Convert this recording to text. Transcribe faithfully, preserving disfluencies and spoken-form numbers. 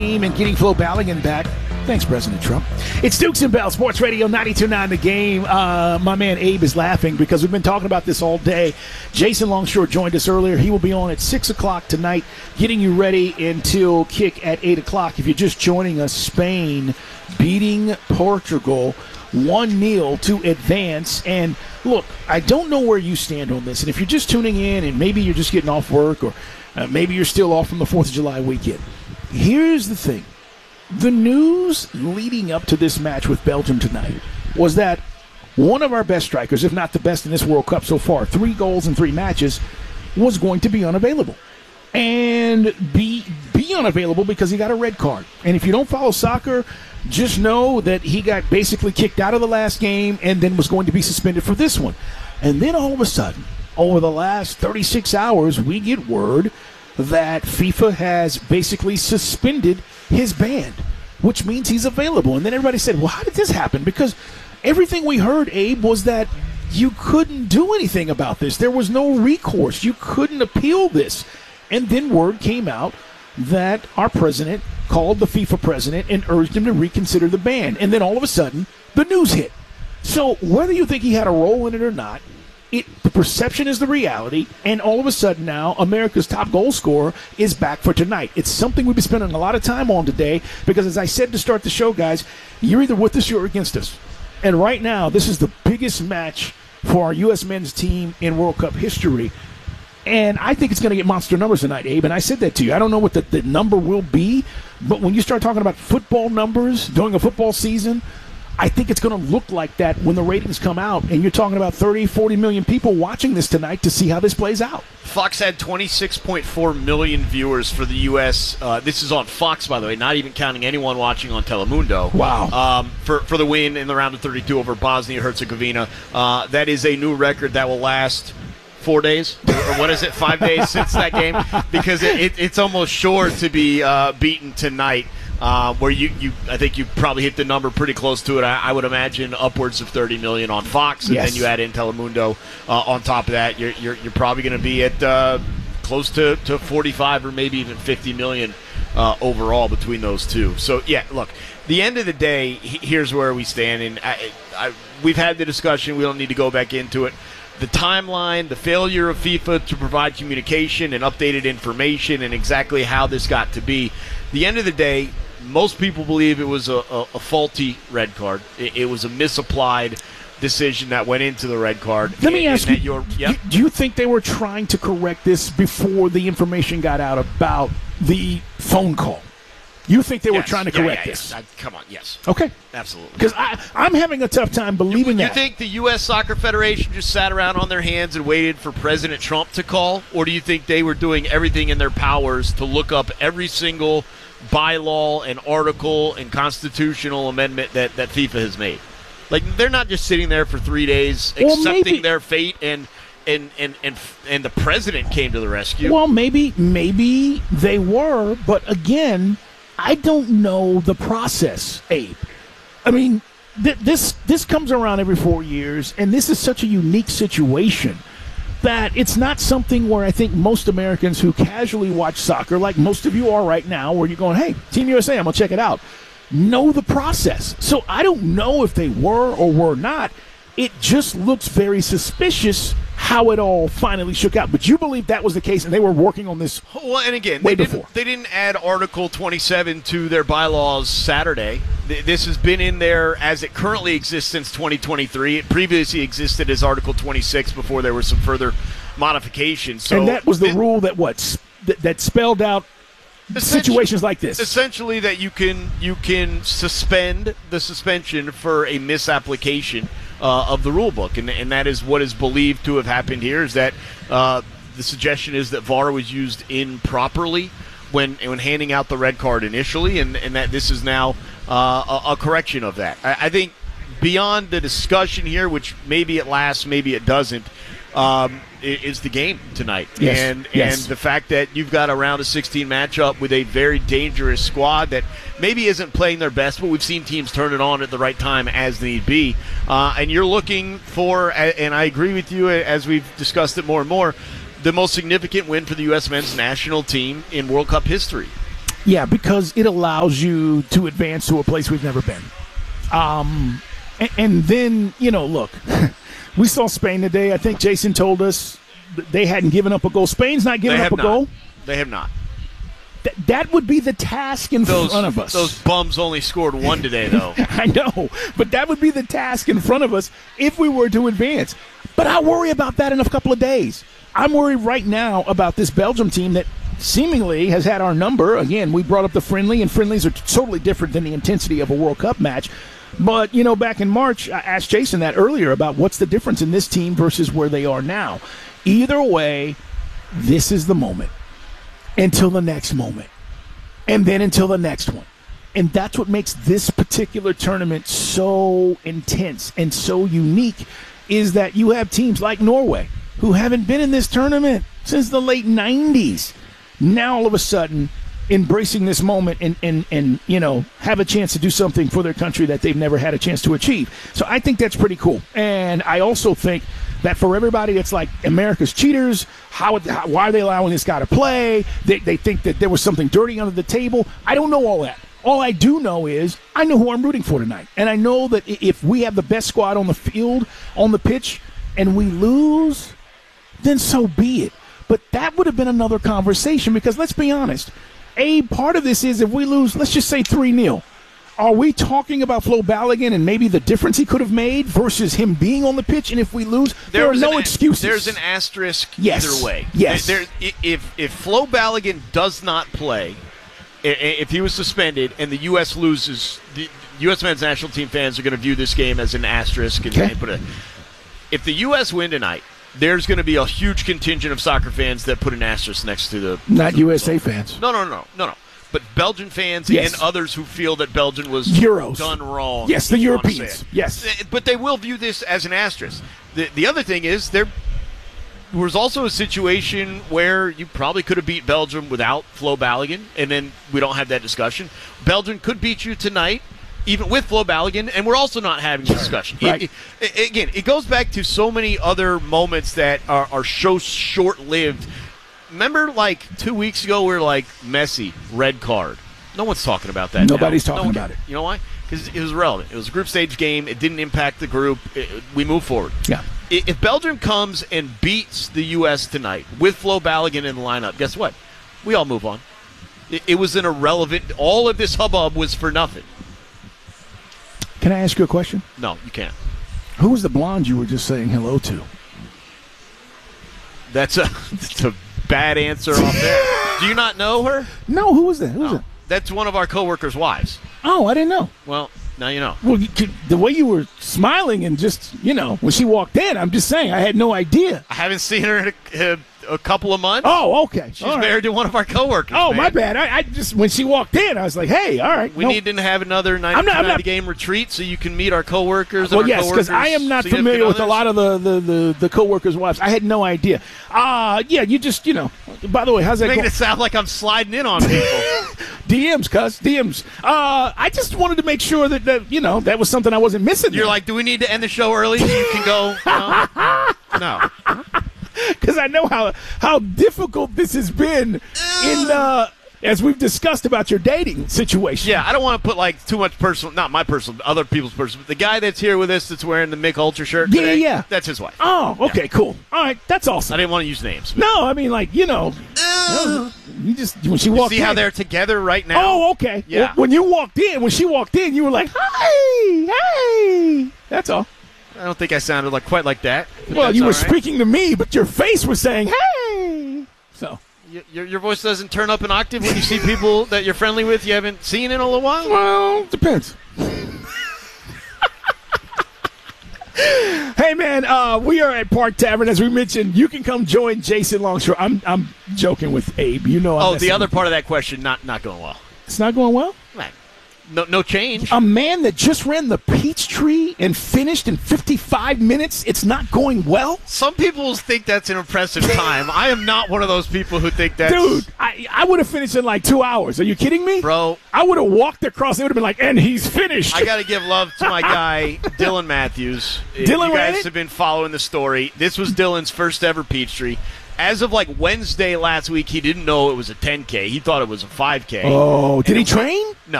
And getting Flo Ballingen back. Thanks, President Trump. It's Dukes and Bell, Sports Radio ninety-two point nine The Game. Uh, my man Abe is laughing because we've been talking about this all day. Jason Longshore joined us earlier. He will be on at six o'clock tonight, getting you ready until kick at eight o'clock. If you're just joining us, Spain beating Portugal one nil to advance. And look, I don't know where you stand on this. And if you're just tuning in and maybe you're just getting off work or uh, maybe you're still off from the fourth of July weekend, here's the thing. The news leading up to this match with Belgium tonight was that one of our best strikers, if not the best in this World Cup so far, three goals in three matches, was going to be unavailable. And be, be unavailable because he got a red card. And if you don't follow soccer, just know that he got basically kicked out of the last game and then was going to be suspended for this one. And then all of a sudden, over the last thirty-six hours, we get word that FIFA has basically suspended his ban, which means he's available. And then everybody said, well, how did this happen? Because everything we heard, Abe, was that you couldn't do anything about this. There was no recourse. You couldn't appeal this. And then word came out that our president called the FIFA president and urged him to reconsider the ban. And then all of a sudden, the news hit. So whether you think he had a role in it or not, It, the perception is the reality, and all of a sudden now, America's top goal scorer is back for tonight. It's something we've been spending a lot of time on today because, as I said to start the show, guys, you're either with us or you're against us. And right now, this is the biggest match for our U S men's team in World Cup history. And I think it's going to get monster numbers tonight, Abe, and I said that to you. I don't know what the, the number will be, but when you start talking about football numbers during a football season, I think it's going to look like that when the ratings come out, and you're talking about thirty, forty million people watching this tonight to see how this plays out. Fox had twenty-six point four million viewers for the U S Uh, this is on Fox, by the way, not even counting anyone watching on Telemundo. Wow. Um, for, for the win in the round of thirty-two over Bosnia-Herzegovina. Uh, that is a new record that will last four days, or what is it, five days since that game? Because it, it, it's almost sure to be uh, beaten tonight. Uh, where you, you, I think you probably hit the number pretty close to it. I, I would imagine upwards of thirty million on Fox, and yes. then you add in Telemundo uh, on top of that. You're you're, you're probably going to be at uh, close to, to forty-five or maybe even fifty million uh, overall between those two. So yeah, look, the end of the day, here's where we stand, and I, I, we've had the discussion. We don't need to go back into it. The timeline, the failure of FIFA to provide communication and updated information, and exactly how this got to be. The end of the day, most people believe it was a, a, a faulty red card. It, it was a misapplied decision that went into the red card. Let me and, ask and you, yep. do you think they were trying to correct this before the information got out about the phone call? You think they yes. were trying to yeah, correct yeah, this? Yeah. Come on, yes. Okay. Absolutely. Because I'm having a tough time believing you, that. You think the U S Soccer Federation just sat around on their hands and waited for President Trump to call? Or do you think they were doing everything in their powers to look up every single bylaw and article and constitutional amendment that, that FIFA has made? Like, they're not just sitting there for three days well, accepting maybe, their fate and and, and, and and the president came to the rescue. Well, maybe maybe they were, but again, I don't know the process, Abe. I mean, th- this this comes around every four years, and this is such a unique situation that it's not something where I think most Americans who casually watch soccer, like most of you are right now, where you're going, hey, Team U S A, I'm going to check it out, know the process. So I don't know if they were or were not. It just looks very suspicious how it all finally shook out. But you believe that was the case, and they were working on this well, and again, way they before. Didn't, they didn't add Article twenty-seven to their bylaws Saturday. This has been in there as it currently exists since twenty twenty-three. It previously existed as Article twenty-six before there were some further modifications. So and that was the it, rule that what that, that spelled out situations like this. Essentially, that you can you can suspend the suspension for a misapplication uh, of the rule book, and and that is what is believed to have happened here. Is that uh, the suggestion is that V A R was used improperly when when handing out the red card initially, and, and that this is now uh, a, a correction of that. I, I think beyond the discussion here, which maybe it lasts, maybe it doesn't, um, is the game tonight. Yes. And yes. and the fact that you've got a round of sixteen matchup with a very dangerous squad that maybe isn't playing their best, but we've seen teams turn it on at the right time as need be. Uh, and you're looking for, and I agree with you as we've discussed it more and more, the most significant win for the U S men's national team in World Cup history. Yeah, because it allows you to advance to a place we've never been. Um, and, and then, you know, look, we saw Spain today. I think Jason told us they hadn't given up a goal. Spain's not giving up a not. goal. They have not. Th- that would be the task in those, front of us. Those bums only scored one today, though. I know, but that would be the task in front of us if we were to advance. But I worry about that in a couple of days. I'm worried right now about this Belgium team that seemingly has had our number. Again, we brought up the friendly, and friendlies are totally different than the intensity of a World Cup match. But, you know, back in March, I asked Jason that earlier about what's the difference in this team versus where they are now. Either way, this is the moment. Until the next moment. And then until the next one. And that's what makes this particular tournament so intense and so unique, is that you have teams like Norway who haven't been in this tournament since the late nineties. Now all of a sudden embracing this moment and, and, and you know, have a chance to do something for their country that they've never had a chance to achieve. So I think that's pretty cool. And I also think that for everybody that's like, America's cheaters, how, how why are they allowing this guy to play? They, they think that there was something dirty under the table. I don't know all that. All I do know is I know who I'm rooting for tonight. And I know that if we have the best squad on the field, on the pitch, and we lose, then so be it. But that would have been another conversation, because let's be honest. A part of this is if we lose, let's just say three nil. Are we talking about Flo Balogun and maybe the difference he could have made versus him being on the pitch? And if we lose, there, there are no an, excuses. There's an asterisk yes. either way. Yes. There, if, if Flo Balogun does not play, if he was suspended and the U S loses, the U S men's national team fans are going to view this game as an asterisk. And, okay. and put a, if the U S win tonight, there's going to be a huge contingent of soccer fans that put an asterisk next to the... Not the, U S A fans. No, no, no, no, no. But Belgian fans yes. and others who feel that Belgium was Euros. done wrong. Yes, the Europeans. Yes. But they will view this as an asterisk. The, the other thing is there was also a situation where you probably could have beat Belgium without Flo Balogun, and then we don't have that discussion. Belgium could beat you tonight, even with Flo Balogun, and we're also not having a discussion. Right. It, it, again, it goes back to so many other moments that are, are so short-lived. Remember, like, two weeks ago, we were like, Messi, red card. No one's talking about that Nobody's now. talking no about it. You know why? Because it was relevant. It was a group stage game. It didn't impact the group. It, we move forward. Yeah. If Belgium comes and beats the U S tonight with Flo Balogun in the lineup, guess what? We all move on. It, it was an irrelevant. All of this hubbub was for nothing. Can I ask you a question? No, you can't. Who was the blonde you were just saying hello to? That's a, that's a bad answer off there. Do you not know her? No, who was that? Who was no. that? That's one of our coworkers' wives. Oh, I didn't know. Well, now you know. Well, you could, the way you were smiling and just, you know, when she walked in, I'm just saying, I had no idea. I haven't seen her in a, a, a couple of months. Oh, okay. She's married to one of our coworkers. Oh, man. my bad. I, I just, when she walked in, I was like, hey, all right. We no. need to have another ninety-game retreat so you can meet our coworkers. Well, and our yes, because I am not familiar with a lot of the, the, the, the coworkers' wives. I had no idea. Uh, yeah, you just, you know, by the way, how's that Making going? it sound like I'm sliding in on people. D Ms, cuz, D Ms. Uh, I just wanted to make sure that, that, you know, that was something I wasn't missing. You're there. like, do we need to end the show early so you can go? No. No. Because I know how, how difficult this has been in uh, as we've discussed about your dating situation. Yeah, I don't want to put like too much personal, not my personal, other people's personal. But the guy that's here with us that's wearing the Mick Ultra shirt Yeah, today, yeah. that's his wife. Oh, okay, Yeah. cool. All right, that's awesome. I didn't want to use names. No, I mean, like, you know, you just, when she You walked see in. how they're together right now? Oh, okay. Yeah. Well, when you walked in, when she walked in, you were like, hi, hey. That's all. I don't think I sounded like quite like that. Well, That's you were all right. speaking to me, but your face was saying, hey. So. Y- Your, your voice doesn't turn up an octave when you see people that you're friendly with you haven't seen in a little while? Well, depends. Hey, man, uh, we are at Park Tavern. As we mentioned, you can come join Jason Longshore. I'm I'm joking with Abe. You know I'm Oh, messing the other with part of that question, not not going well. It's not going well? Right. No, no change. A man that just ran the Peachtree and finished in fifty-five minutes, it's not going well? Some people think that's an impressive time. I am not one of those people who think that's... Dude, I, I would have finished in like two hours. Are you kidding me? Bro. I would have walked across. It would have been like, and he's finished. I got to give love to my guy, Dylan Matthews. Dylan You ran guys it? have been following the story. This was Dylan's first ever Peachtree. as of like Wednesday last week, he didn't know it was a ten K. He thought it was a five K. Oh, did And he it- train? No,